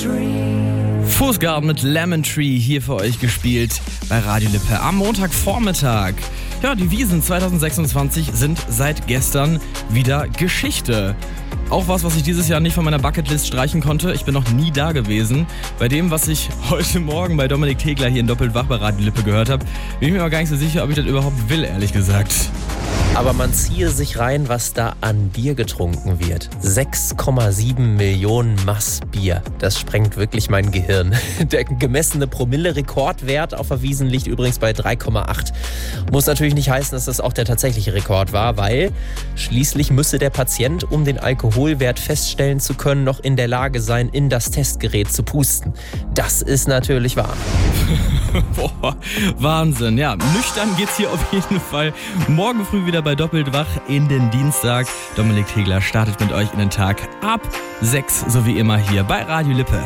Fußgarten mit Lemon Tree hier für euch gespielt bei Radio Lippe am Montagvormittag. Ja, die Wiesn 2026 sind seit gestern wieder Geschichte. Auch was ich dieses Jahr nicht von meiner Bucketlist streichen konnte. Ich bin noch nie da gewesen. Bei dem, was ich heute Morgen bei Dominik Tegler hier in Doppelt wach bei Radio Lippe gehört habe, bin ich mir aber gar nicht so sicher, ob ich das überhaupt will, ehrlich gesagt. Aber man ziehe sich rein, was da an Bier getrunken wird. 6,7 Millionen Maß Bier. Das sprengt wirklich mein Gehirn. Der gemessene Promille-Rekordwert auf der Wiesn liegt übrigens bei 3,8. Muss natürlich nicht heißen, dass das auch der tatsächliche Rekord war, weil schließlich müsse der Patient, um den Alkoholwert feststellen zu können, noch in der Lage sein, in das Testgerät zu pusten. Das ist natürlich wahr. Boah, Wahnsinn. Ja, nüchtern geht's hier auf jeden Fall morgen früh wieder bei Doppelt wach in den Dienstag. Dominik Tegler startet mit euch in den Tag ab 6, so wie immer hier bei Radio Lippe.